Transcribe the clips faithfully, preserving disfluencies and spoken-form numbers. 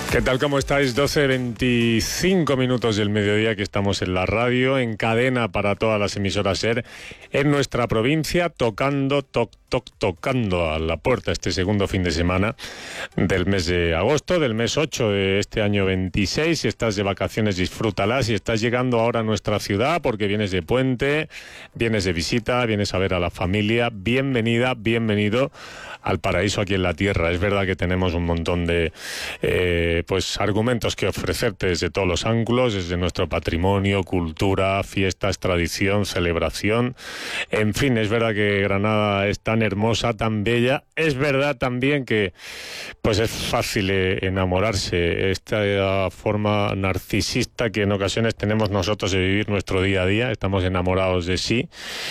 ¿Qué tal? ¿Cómo estáis? doce veinticinco minutos del mediodía, que estamos en la radio, en cadena para todas las emisoras SER, en nuestra provincia, tocando, toc, toc, tocando a la puerta este segundo fin de semana del mes de agosto, del mes ocho de este año veintiséis. Si estás de vacaciones, disfrútalas. Si estás llegando ahora a nuestra ciudad porque vienes de puente, vienes de visita, vienes a ver a la familia, bienvenida, bienvenido al paraíso aquí en la tierra. Es verdad que tenemos un montón de eh, pues argumentos que ofrecerte desde todos los ángulos, desde nuestro patrimonio, cultura, fiestas, tradición, celebración. En fin, es verdad que Granada es tan hermosa, tan bella. Es verdad también que pues es fácil eh, enamorarse, esta forma narcisista que en ocasiones tenemos nosotros de vivir nuestro día a día. Estamos enamorados de sí.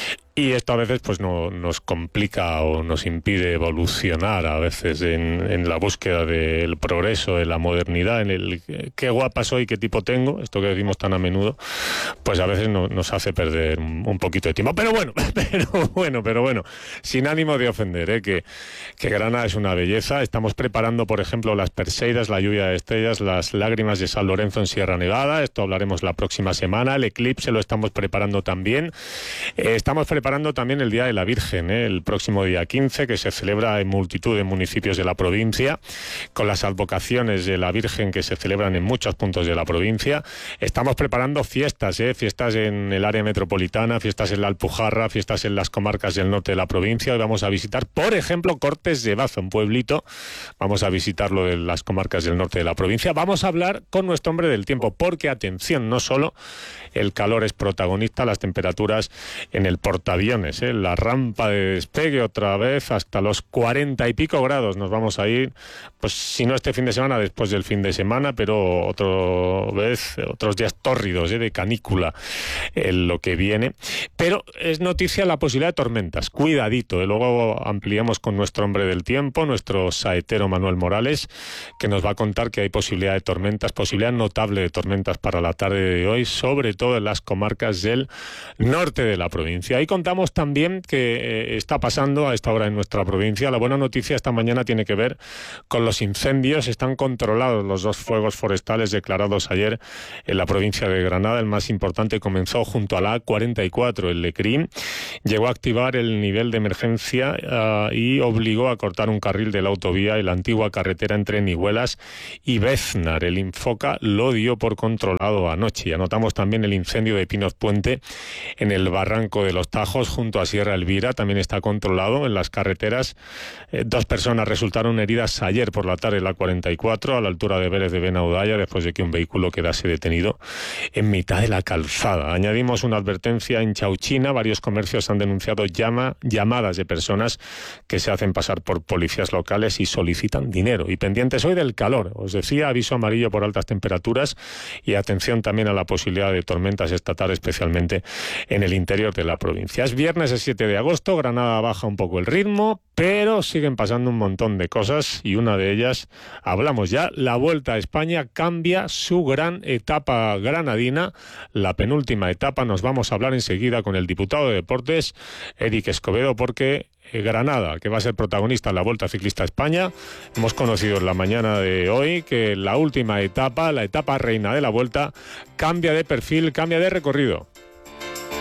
Y esto a veces pues no, nos complica o nos impide evolucionar a veces en, en la búsqueda del progreso, de la modernidad, en el qué guapa soy, qué tipo tengo, esto que decimos tan a menudo, pues a veces no, nos hace perder un, un poquito de tiempo. Pero bueno, pero bueno, pero bueno, sin ánimo de ofender, ¿eh? que, que Granada es una belleza. Estamos preparando, por ejemplo, las Perseidas, la lluvia de estrellas, las lágrimas de San Lorenzo en Sierra Nevada. Esto hablaremos la próxima semana. El eclipse lo estamos preparando también. Eh, estamos preparando Preparando también el Día de la Virgen, ¿eh? el próximo día quince, que se celebra en multitud de municipios de la provincia, con las advocaciones de la Virgen que se celebran en muchos puntos de la provincia. Estamos preparando fiestas, ¿eh? fiestas en el área metropolitana, fiestas en la Alpujarra, fiestas en las comarcas del norte de la provincia. Hoy vamos a visitar, por ejemplo, Cortes de Baza, un pueblito. Vamos a visitar lo de las comarcas del norte de la provincia. Vamos a hablar con nuestro hombre del tiempo, porque, atención, no solo el calor es protagonista, las temperaturas en el portaaviones, ¿eh? La rampa de despegue otra vez hasta los cuarenta y pico grados. Nos vamos a ir, pues si no este fin de semana, después del fin de semana, pero otra vez, otros días tórridos, ¿eh? de canícula en lo que viene. Pero es noticia la posibilidad de tormentas. Cuidadito, ¿eh? Luego ampliamos con nuestro hombre del tiempo, nuestro saetero Manuel Morales, que nos va a contar que hay posibilidad de tormentas, posibilidad notable de tormentas para la tarde de hoy, sobre todo en las comarcas del norte de la provincia. Ahí contamos también que eh, está pasando a esta hora en nuestra provincia. La buena noticia esta mañana tiene que ver con los incendios. Están controlados los dos fuegos forestales declarados ayer en la provincia de Granada. El más importante comenzó junto a la A cuarenta y cuatro. El Lecrín llegó a activar el nivel de emergencia uh, y obligó a cortar un carril de la autovía en la antigua carretera entre Nihuelas y Béznar. El Infoca lo dio por controlado anoche. Y anotamos también el incendio de Pinos Puente en el barranco de los Tajos junto a Sierra Elvira. También está controlado en las carreteras. Eh, dos personas resultaron heridas ayer por la tarde en la cuarenta y cuatro a la altura de Vélez de Benaudalla, después de que un vehículo quedase detenido en mitad de la calzada. Añadimos una advertencia en Chauchina. Varios comercios han denunciado llama, llamadas de personas que se hacen pasar por policías locales y solicitan dinero. Y pendientes hoy del calor. Os decía, aviso amarillo por altas temperaturas y atención también a la posibilidad de tormentas esta tarde, especialmente en el interior de la provincia. Es viernes, el siete de agosto, Granada baja un poco el ritmo, pero siguen pasando un montón de cosas y una de ellas, hablamos ya, la Vuelta a España cambia su gran etapa granadina, la penúltima etapa. Nos vamos a hablar enseguida con el diputado de Deportes, Eric Escobedo, porque Granada, que va a ser protagonista en la Vuelta Ciclista a España, hemos conocido en la mañana de hoy que la última etapa, la etapa reina de la Vuelta, cambia de perfil, cambia de recorrido.